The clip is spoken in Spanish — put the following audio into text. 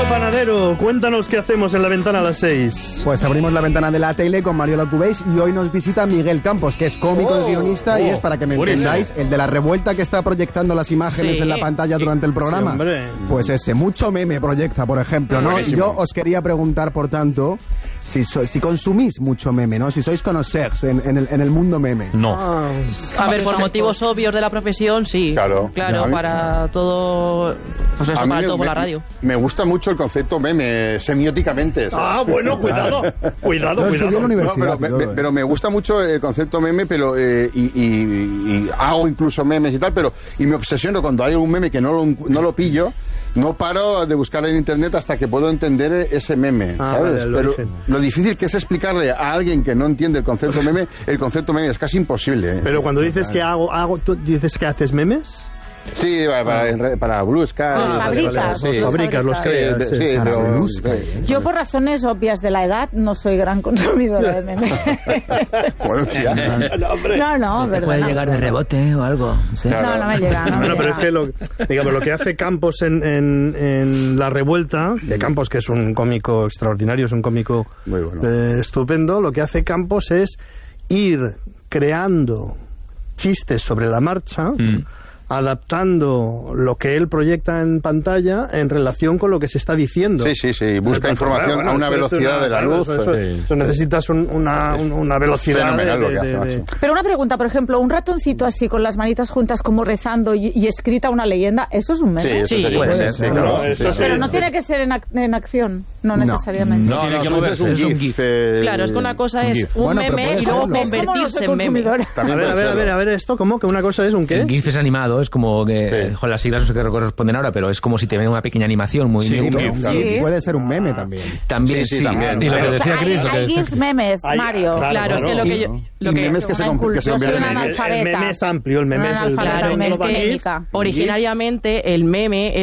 Panadero, cuéntanos qué hacemos en la ventana a las 6. Pues abrimos la ventana de la tele con Mariola Cubéis y hoy nos visita Miguel Campos, que es cómico y guionista y es, para que me entendáis, el de la revuelta que está proyectando las imágenes en la pantalla durante el programa. Sí, pues ese, mucho meme proyecta, por ejemplo, ¿no? Y yo os quería preguntar, por tanto, si consumís mucho meme, ¿no? Si sois conocers en el mundo meme. No. A ver, por motivos obvios de la profesión, sí. Claro, para todo, pues eso, para todo por la radio. Me gusta mucho el concepto meme, semióticamente. ¿sabes? Bueno, cuidado. No, estudié en la universidad. Pero me gusta mucho el concepto meme, pero y hago incluso memes y tal, y me obsesiono cuando hay un meme que no lo pillo, no paro de buscar en internet hasta que puedo entender ese meme, ¿sabes? Vale, pero lo difícil que es explicarle a alguien que no entiende el concepto meme es casi imposible. Pero cuando dices que ¿tú dices que haces memes? Sí, para Blue Sky. Los fabricas, los creas. Yo, por razones obvias de la edad, no soy gran consumidora de memes. Bueno, tía. No, ¿Te puede llegar de rebote o algo? ¿Sí? No me llega. Bueno, pero es que lo que hace Campos en La Revuelta, de Campos, que es un cómico extraordinario, es un cómico muy bueno, estupendo, lo que hace Campos es ir creando chistes sobre la marcha, adaptando lo que él proyecta en pantalla en relación con lo que se está diciendo. Sí, busca información a una velocidad de la luz. Eso necesitas una velocidad fenomenal lo que hace. Pero una pregunta, por ejemplo, un ratoncito así con las manitas juntas como rezando y escrita una leyenda, ¿eso es un meme? Sí, puede ser. Pero no tiene que ser en acción, no necesariamente. No, es un GIF. Claro, es que una cosa es un meme y luego convertirse en meme. A ver, ¿esto cómo? ¿Que una cosa es un qué? El GIF es animado, es como que las siglas no sé qué corresponden ahora, pero es como si te ven una pequeña animación muy puede ser un meme también. También. Y lo que decía Chris, hay GIF memes, Mario. Claro, es que lo que yo... Lo que memes que se convierten en el meme es amplio, el meme es Claro, es que originariamente el meme